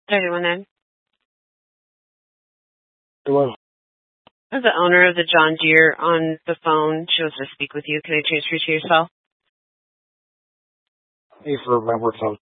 31 then. It was. As the owner of the John Deere on the phone, she wants to speak with you. Can I transfer to yourself? Hey, for my work phone.